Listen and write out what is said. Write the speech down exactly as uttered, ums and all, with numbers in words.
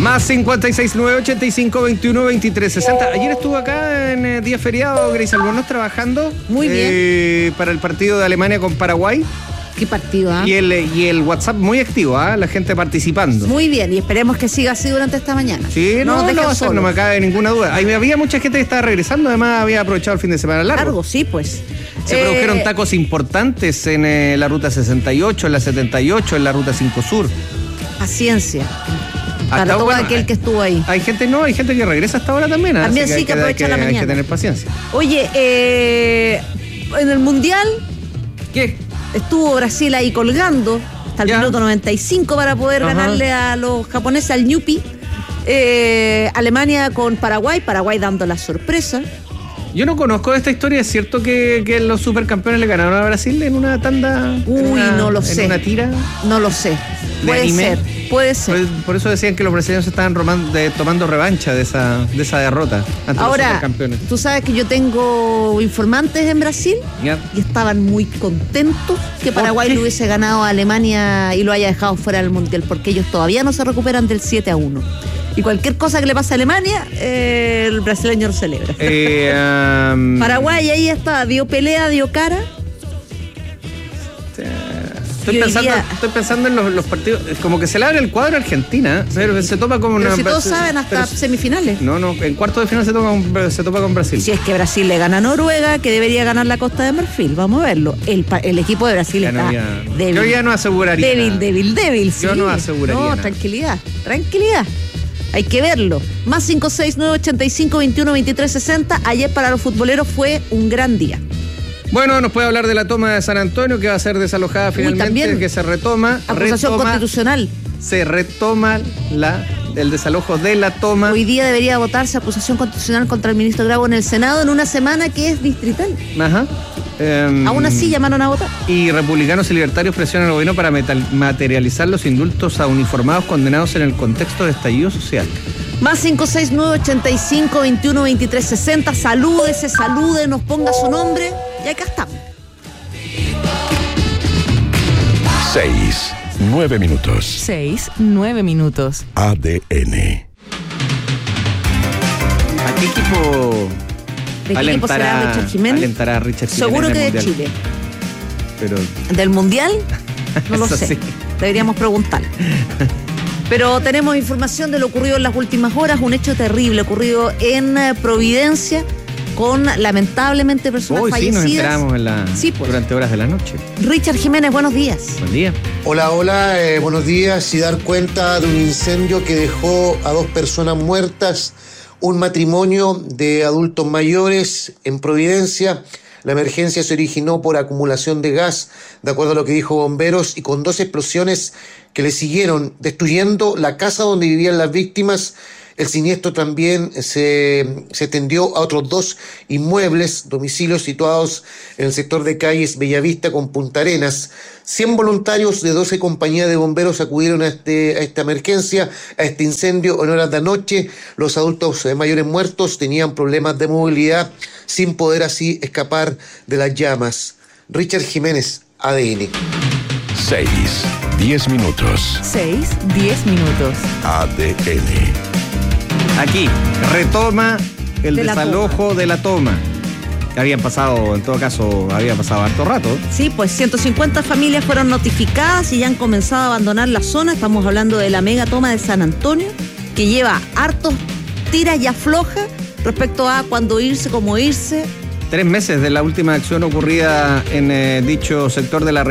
Más cincuenta y seis, nueve ochenta y cinco, veintiuno, veintitrés, sesenta. Ayer estuvo acá en eh, día feriado, Grace Albornoz, trabajando. Muy bien. Eh, para el partido de Alemania con Paraguay. ¿Qué partido, ah? Y el, y el WhatsApp muy activo, ¿ah? La gente participando. Muy bien, y esperemos que siga así durante esta mañana. Sí, no, no, no, no, no me cabe ninguna duda. Ahí había mucha gente que estaba regresando, además había aprovechado el fin de semana largo. Largo, sí, pues. Se eh, produjeron tacos importantes en eh, la ruta sesenta y ocho, en la setenta y ocho, en la ruta cinco Sur. Paciencia. Para hasta, todo bueno, aquel que estuvo ahí. Hay gente, no, hay gente que regresa hasta ahora también. También sí, que, que aprovecha que, la mañana. Hay que tener paciencia. Oye, eh, en el Mundial... ¿Qué? Estuvo Brasil ahí colgando hasta el ya. minuto noventa y cinco para poder Ajá. ganarle a los japoneses, al Ñupi. Eh, Alemania con Paraguay, Paraguay dando la sorpresa. Yo no conozco esta historia. ¿Es cierto que, que los supercampeones le ganaron a Brasil en una tanda? Uy, en una, no lo en sé. ¿En una tira? No lo sé. Puede ser, puede ser. Por, por eso decían que los brasileños estaban romando, de, tomando revancha de esa, de esa derrota ante Ahora, los supercampeones. Tú sabes que yo tengo informantes en Brasil yeah. y estaban muy contentos que Paraguay le hubiese ganado a Alemania y lo haya dejado fuera del Mundial, porque ellos todavía no se recuperan del siete a uno. Y cualquier cosa que le pase a Alemania, eh, el brasileño lo celebra. Eh, um... Paraguay ahí está, dio pelea, dio cara. Estoy pensando, día... estoy pensando en los, los partidos, como que se le abre el cuadro a Argentina, pero se topa como pero una... si todos saben, hasta pero, semifinales. No, no, en cuarto de final se topa, se topa con Brasil. Y si es que Brasil le gana a Noruega, que debería ganar la Costa de Marfil, vamos a verlo. El, el equipo de Brasil ya está no, ya, débil. Yo ya no aseguraría Débil, nada. débil, débil, sí. Yo no aseguraría No, nada. tranquilidad, tranquilidad. Hay que verlo. Más cinco seis nueve ochenta y cinco veintiuno veintitrés sesenta. Ayer para los futboleros fue un gran día. Bueno, nos puede hablar de la toma de San Antonio, que va a ser desalojada finalmente, Uy, también. que se retoma. Acusación retoma, constitucional. Se retoma la, el desalojo de la toma. Hoy día debería votarse acusación constitucional contra el ministro Grau en el Senado en una semana que es distrital. Ajá. Um, Aún así llamaron a votar. Y republicanos y libertarios presionan al gobierno para metal, materializar los indultos a uniformados condenados en el contexto de estallido social. Más cinco seis nueve ochenta y cinco veintiuno veintitrés sesenta. Salúdese, salude, nos ponga su nombre. Y acá estamos. Seis, nueve minutos. Seis, nueve minutos. A D N. ¿A qué equipo? ¿De qué equipo será Richard Jiménez? Alentará a Richard Jiménez. Seguro que de mundial. Chile. Pero... ¿Del Mundial? No lo Eso sé. Sí. Deberíamos preguntar. Pero tenemos información de lo ocurrido en las últimas horas. Un hecho terrible ocurrido en Providencia con lamentablemente personas Hoy fallecidas. Sí, nos enteramos en la, sí, pues. durante horas de la noche. Richard Jiménez, buenos días. Buen día. Hola, hola, eh, buenos días. Y dar cuenta de un incendio que dejó a dos personas muertas, un matrimonio de adultos mayores en Providencia. La emergencia se originó por acumulación de gas, de acuerdo a lo que dijo bomberos, y con dos explosiones que le siguieron, destruyendo la casa donde vivían las víctimas. El siniestro también se, se extendió a otros dos inmuebles, domicilios situados en el sector de calles Bellavista con Punta Arenas. cien voluntarios de doce compañías de bomberos acudieron a, este, a esta emergencia, a este incendio en horas de anoche. Los adultos mayores muertos tenían problemas de movilidad sin poder así escapar de las llamas. Richard Jiménez, A D N. Seis, diez minutos. Seis, diez minutos. A D N. Aquí, retoma el de desalojo la de la toma. Que habían pasado, en todo caso, había pasado harto rato. Sí, pues ciento cincuenta familias fueron notificadas y ya han comenzado a abandonar la zona. Estamos hablando de la mega toma de San Antonio, que lleva hartos tiras y afloja respecto a cuándo irse, cómo irse. Tres meses de la última acción ocurrida en eh, dicho sector de la región.